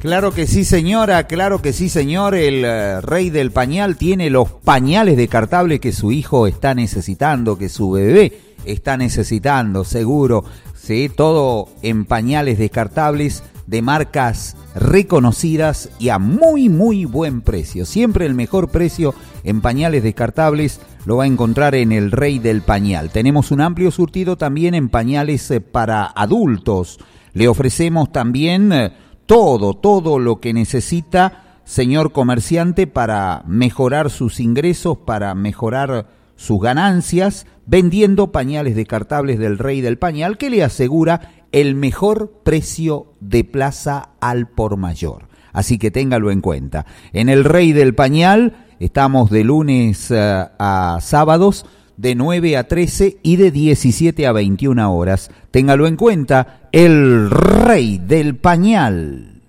Claro que sí, señora, claro que sí, señor. El rey del pañal tiene los pañales descartables que su hijo está necesitando, que su bebé está necesitando, seguro. Sí, todo en pañales descartables de marcas reconocidas y a muy, muy buen precio. Siempre el mejor precio en pañales descartables lo va a encontrar en el Rey del Pañal. Tenemos un amplio surtido también en pañales para adultos. Le ofrecemos también todo lo que necesita, señor comerciante, para mejorar sus ingresos, para mejorar sus ganancias, vendiendo pañales descartables del Rey del Pañal, que le asegura el mejor precio de plaza al por mayor. Así que téngalo en cuenta. En el Rey del Pañal estamos de lunes a sábados, de 9 a 13 y de 17 a 21 horas. Téngalo en cuenta, el Rey del Pañal.